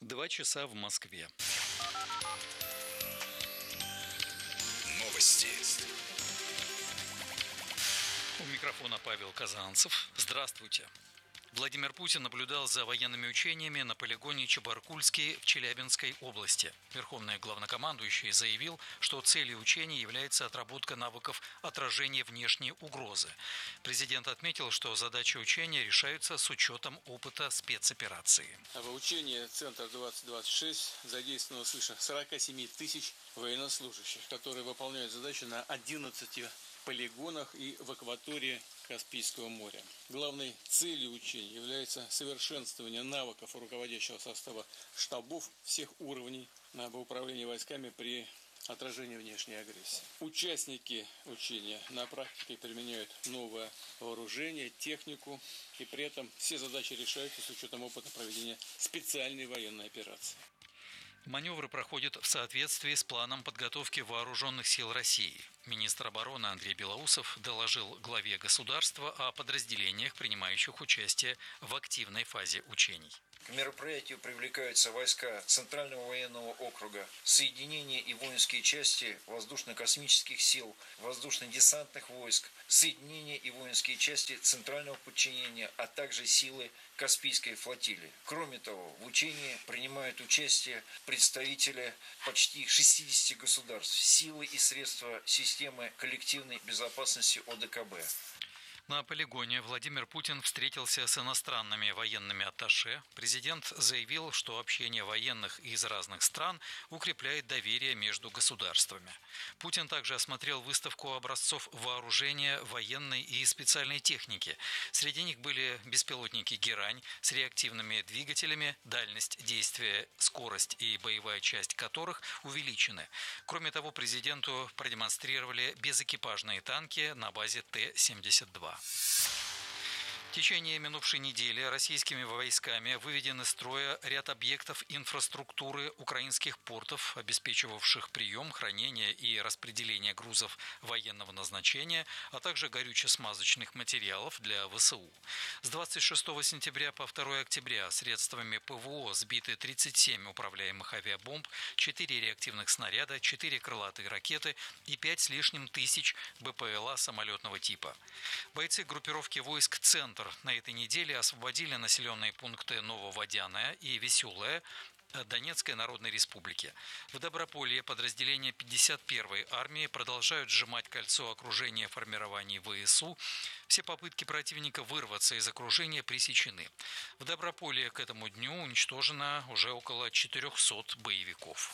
2 часа в Москве. Новости. У микрофона Павел Казанцев. Здравствуйте. Владимир Путин наблюдал за военными учениями на полигоне Чебаркульский в Челябинской области. Верховный главнокомандующий заявил, что целью учений является отработка навыков отражения внешней угрозы. Президент отметил, что задачи учения решаются с учетом опыта спецоперации. В учении Центра 2026 задействовано свыше 47 тысяч военнослужащих, которые выполняют задачи на 11 полигонах и в акватории Каспийского моря. Главной целью учений является совершенствование навыков руководящего состава штабов всех уровней в управлении войсками при отражении внешней агрессии. Участники учения на практике применяют новое вооружение, технику, и при этом все задачи решаются с учетом опыта проведения специальной военной операции. Маневры проходят в соответствии с планом подготовки вооруженных сил России. Министр обороны Андрей Белоусов доложил главе государства о подразделениях, принимающих участие в активной фазе учений. К мероприятию привлекаются войска Центрального военного округа, соединения и воинские части воздушно-космических сил, воздушно-десантных войск, соединения и воинские части Центрального подчинения, а также силы Каспийской флотилии. Кроме того, в учении принимают участие представители почти 60 государств, силы и средства системы коллективной безопасности ОДКБ. На полигоне Владимир Путин встретился с иностранными военными атташе. Президент заявил, что общение военных из разных стран укрепляет доверие между государствами. Путин также осмотрел выставку образцов вооружения, военной и специальной техники. Среди них были беспилотники «Герань» с реактивными двигателями, дальность действия, скорость и боевая часть которых увеличены. Кроме того, президенту продемонстрировали безэкипажные танки на базе Т-72. В течение минувшей недели российскими войсками выведен из строя ряд объектов инфраструктуры украинских портов, обеспечивавших прием, хранение и распределение грузов военного назначения, а также горюче-смазочных материалов для ВСУ. С 26 сентября по 2 октября средствами ПВО сбиты 37 управляемых авиабомб, 4 реактивных снаряда, 4 крылатые ракеты и 5 с лишним тысяч БПЛА самолетного типа. Бойцы группировки войск «Центр» на этой неделе освободили населенные пункты Нововодяное и Веселое Донецкой Народной Республики. В Доброполье подразделения 51-й армии продолжают сжимать кольцо окружения формирований ВСУ. Все попытки противника вырваться из окружения пресечены. В Доброполье к этому дню уничтожено уже около 400 боевиков.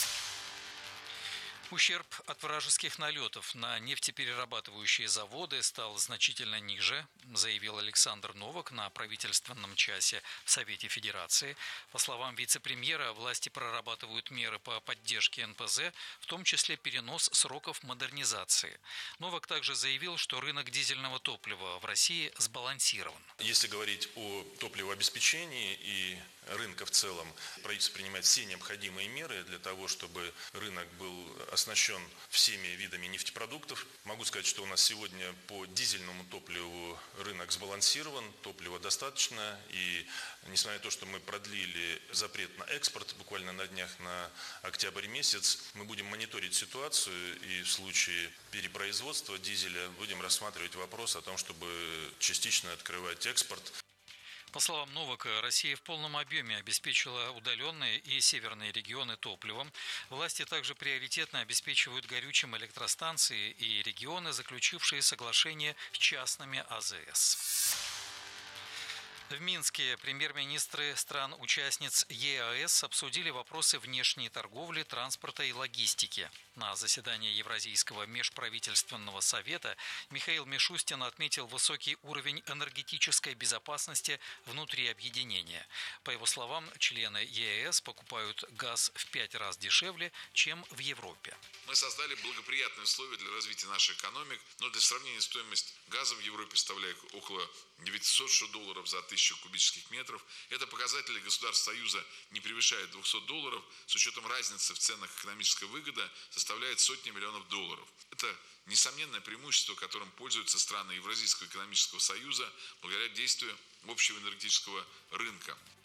Ущерб от вражеских налетов на нефтеперерабатывающие заводы стал значительно ниже, заявил Александр Новак на правительственном часе в Совете Федерации. По словам вице-премьера, власти прорабатывают меры по поддержке НПЗ, в том числе перенос сроков модернизации. Новак также заявил, что рынок дизельного топлива в России сбалансирован. Если говорить о топливообеспечении и рынка в целом, правительство принимает все необходимые меры для того, чтобы рынок был оснащен всеми видами нефтепродуктов. Могу сказать, что у нас сегодня по дизельному топливу рынок сбалансирован, топлива достаточно. И несмотря на то, что мы продлили запрет на экспорт буквально на днях, на октябрь месяц, мы будем мониторить ситуацию и в случае перепроизводства дизеля будем рассматривать вопрос о том, чтобы частично открывать экспорт. По словам Новака, Россия в полном объеме обеспечила удаленные и северные регионы топливом. Власти также приоритетно обеспечивают горючим электростанции и регионы, заключившие соглашение с частными АЗС. В Минске премьер-министры стран-участниц ЕАЭС обсудили вопросы внешней торговли, транспорта и логистики. На заседании Евразийского межправительственного совета Михаил Мишустин отметил высокий уровень энергетической безопасности внутри объединения. По его словам, члены ЕАЭС покупают газ в 5 раз дешевле, чем в Европе. Мы создали благоприятные условия для развития нашей экономики, но для сравнения стоимость газа в Европе составляет около $900 за 1000 кубических метров. Это показатели государств Союза не превышают $200. С учетом разницы в ценах экономическая выгода составляет сотни миллионов долларов. Это несомненное преимущество, которым пользуются страны Евразийского экономического союза благодаря действию общего энергетического рынка.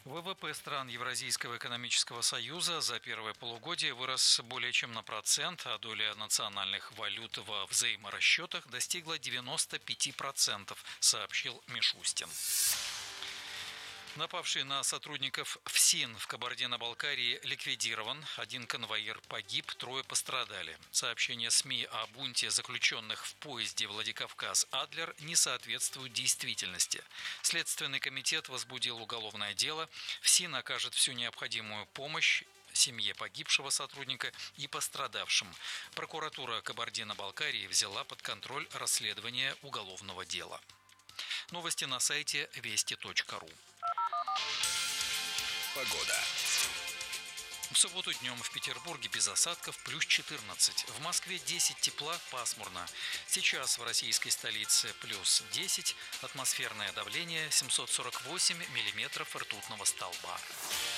ВВП стран Евразийского экономического союза за первое полугодие вырос более чем на 1%, а доля национальных валют во взаиморасчетах достигла 95%, сообщил Мишустин. Напавший на сотрудников ФСИН в Кабарде-на-Балкарии ликвидирован. 1 конвоир погиб, 3 пострадали. Сообщения СМИ о бунте заключенных в поезде Владикавказ-Адлер не соответствуют действительности. Следственный комитет возбудил уголовное дело. ФСИН окажет всю необходимую помощь семье погибшего сотрудника и пострадавшим. Прокуратура Кабарде-на-Балкарии взяла под контроль расследование уголовного дела. Новости на сайте вести.ру. Погода. В субботу днем в Петербурге без осадков плюс 14. В Москве 10 тепла, пасмурно. Сейчас в российской столице плюс 10. Атмосферное давление 748 миллиметров ртутного столба.